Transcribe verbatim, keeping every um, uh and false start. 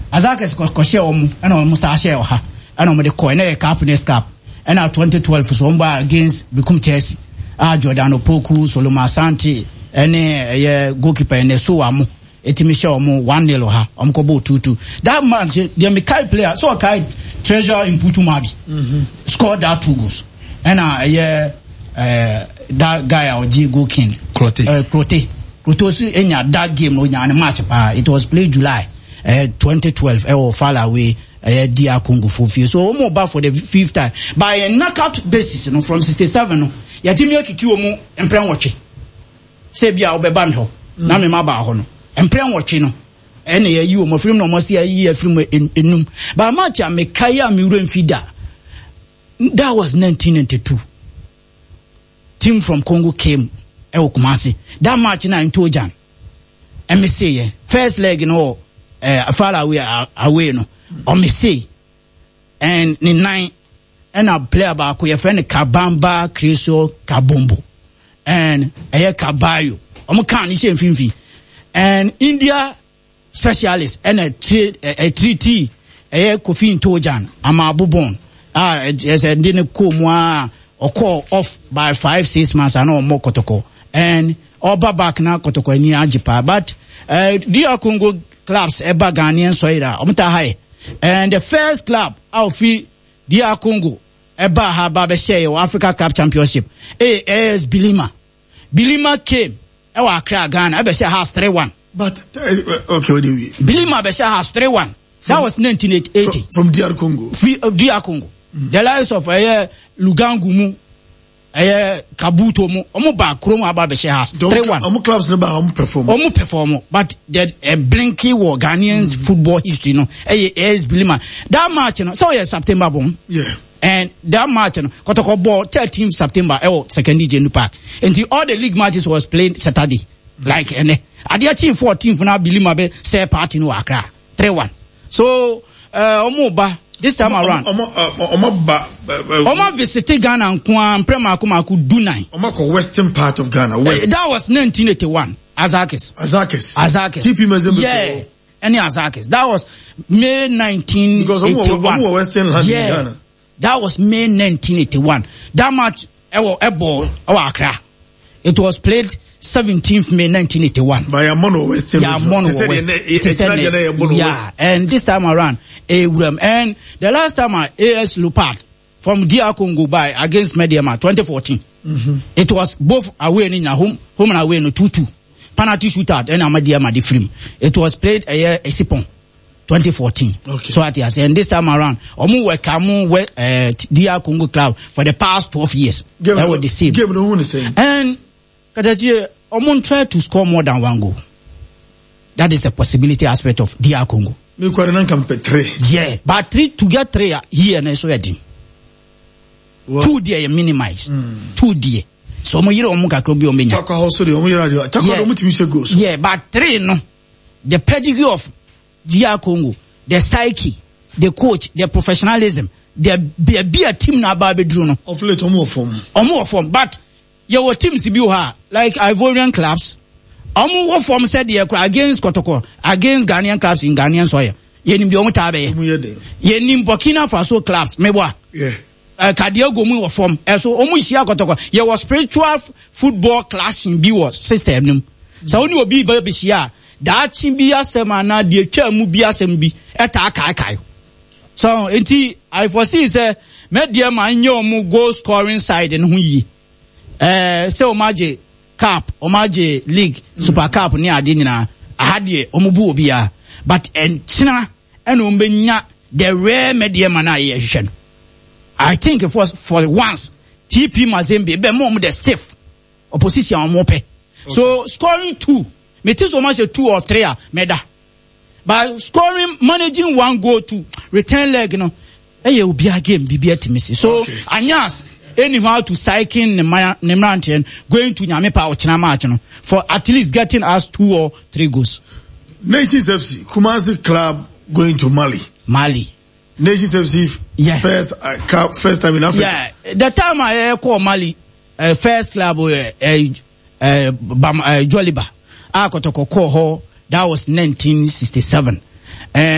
Azakes ko share omu ana omu sa share ha ana omu de coin na cap next cap ana twenty twelve so omba against Bikum Chelsea ah Jordan Opoku Solomon Asante ene ye goalkeeper ene so amu etimi share omu one nil ha omu ko bo two two that match the Mikai player so kai Treasure in Putumabi mm-hmm. scored that two goals and uh yeah uh that guy our G Go King Crote uh Crote Crote in that game no nya match pa it was played July uh twenty twelve e o fall away uh D R Congo for few so almost back for the fifth time by a knockout basis you know from sixty-seven no ya timi akiki omu empren watch say bia obeba me ho na me ma ba ho no empren watch no ene ya yi o mo film no mo se yi ya film enum ba match am kaya mi ro mfida that was nineteen ninety-two team from Congo came e Kumasi that match na in Tojan and me say first leg no eh far away away no o me say and ni nine and a player ba ko ye friend Kabamba Kriso Kabombo and eh Kabayo o mo kan ni se mfimfi and India specialist and a trade a treaty a Kofi Tojan Amabubon ah as a dinner komwa or call off by five six months and no more kotoko and oba back na kotoko ni ajipa but uh D R Congo clubs eba Ghanaian soira omta high and the first club out fi D R Congo eba ha ba be share Africa Cup Championship A S Bilima Bilima came e wa Accra Ghana e be share has three one. But uh, okay, what do we? Bilima Besha has three one. That was nineteen eighty. From, from D R Congo. Free, uh, D R Congo. Mm. The likes of uh, Lugangu mu, uh, Kabuto mu, omu ba kromo aba Besha has three one. Omu clubs never omu perform. Omu perform. But the uh, blinky war Ghanaians mm. football history, no. Eh, eh, Bilima. That match, you know. So yeah, September boom. Yeah. And that match, you know, Kotoko ball thirteenth September. Eh, second D J Park. Until all the league matches was played Saturday. Like and adia team fourteen for now Bilima be say party no Accra three one. So uh omoba this time omo, around omo omo ba omo visit Ghana nko prema akoma ku do nine omo ko western part of Ghana west. Uh, that was nineteen eighty-one Azakes Azakes Azakes T P Mazembe yeah any Azakes that was May nineteen eighty-one because omo omo western land yeah, in Ghana that was May nineteen eighty-one that match ewo ebo ewo Accra it was played seventeenth May nineteen eighty-one. By a mono western. Yeah, mono western. Yeah, and this time around, a um, and the last time A S Leopard from D R Congo by against Mediama twenty fourteen. Mm-hmm. It was both away in your home, home and away in two two. Penalty shootout and Mediama the film. It was played a year a Sipon. twenty fourteen. Okay. So at yes, and this time around, omu we kamu we uh, D R Congo club for the past twelve years. Give that was the same. Give the one same. And Kadaji, Omon try to score more than one goal. That is the possibility aspect of D R Congo. Yeah, but three to get three here and so team. Two dear minimize. Mm. Two dear. So mo yiro omuka krobi omenya. Taka also the omu radio. Taka do mutimishe goals. Yeah, but three no. The pedigree of D R Congo, the psyche, the coach, the professionalism, the be, be a team na ba bedru no. Of late omu form. Omu form, but your teams be ha like Ivorian clubs. Omu wo form said the against Kotoko, against Ghanaian clubs in Ghanaian soil. Yenim bi omu tabe. Yenim Burkina Faso clubs mebwa. Yeah. Uh, Kadia Gomu was form. Uh, so omu shia Kotoko. Ye was spiritual football clashing bi was system num. So oni obi ba bi shia. Da chimbi asema na de twa mu bi asem bi eta aka aka. So enti I foresee say me de ma nye omu goal scoring side en hu yi. Eh say omaje cup omaje league super cup ni ade nyina ahade omubu obia but enchina ena ombenya the rare medium na ye hwehwe no. I think it was for once T P Mazembe be more the stiff opposition on pe. So scoring two me think so much a two or three meda. But scoring managing one goal to return leg no eh obi a game bibia timisi. So okay. Anyas anyhow to cycling Nemrantian going to Nyamepa or China match no, for at least getting us two or three goals. Nations F C, Kumasi club going to Mali. Mali. Nations F C yeah. first uh, cup, first time in Africa. Yeah, the time I uh, call Mali uh, first club uh, uh, Bam uh, Joliba. I got to call that was nineteen sixty-seven. And